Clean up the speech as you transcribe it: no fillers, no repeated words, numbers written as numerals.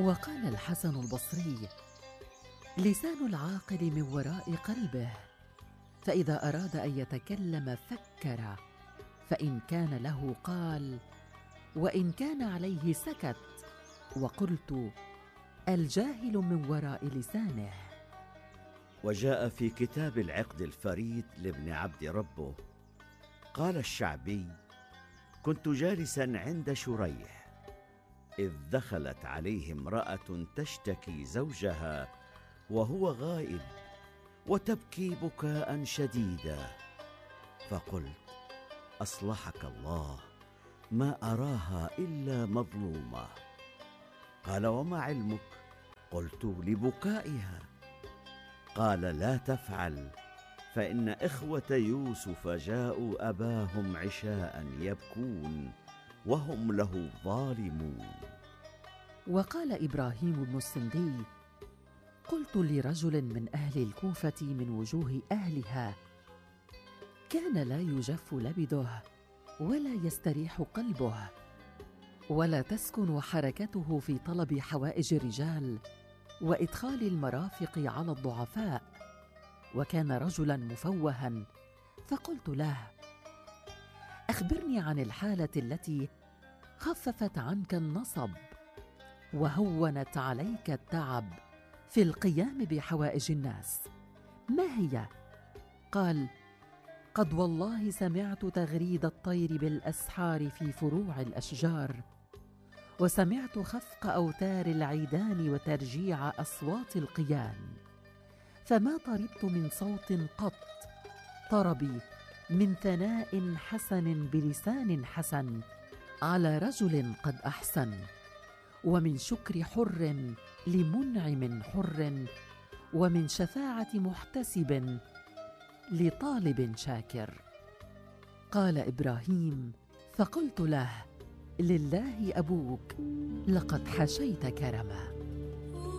وقال الحسن البصري: لسان العاقل من وراء قلبه، فإذا أراد أن يتكلم فكر، فإن كان له قال، وإن كان عليه سكت. وقلت: الجاهل من وراء لسانه. وجاء في كتاب العقد الفريد لابن عبد ربه قال الشعبي: كنت جالسا عند شريح إذ دخلت عليه امرأة تشتكي زوجها وهو غائب وتبكي بكاء شديدا، فقلت: أصلحك الله، ما أراها إلا مظلومة. قال: وما علمك؟ قلت: لبكائها. قال: لا تفعل، فإن إخوة يوسف جاءوا أباهم عشاء يبكون وهم له ظالمون. وقال إبراهيم بن السندي: قلت لرجل من أهل الكوفة من وجوه أهلها: كان لا يجف لبده ولا يستريح قلبه ولا تسكن حركته في طلب حوائج الرجال وإدخال المرافق على الضعفاء، وكان رجلا مفوها. فقلت له: أخبرني عن الحالة التي خففت عنك النصب وهونت عليك التعب في القيام بحوائج الناس، ما هي؟ قال: قد والله سمعت تغريد الطير بالأسحار في فروع الأشجار، وسمعت خفق أوتار العيدان وترجيع أصوات القيان، فما طربت من صوت قط طربي من ثناء حسن بلسان حسن على رجل قد أحسن، ومن شكر حر لمنعم حر، ومن شفاعة محتسب لطالب شاكر. قال إبراهيم: فقلت له: لله أبوك، لقد حشيت كرما.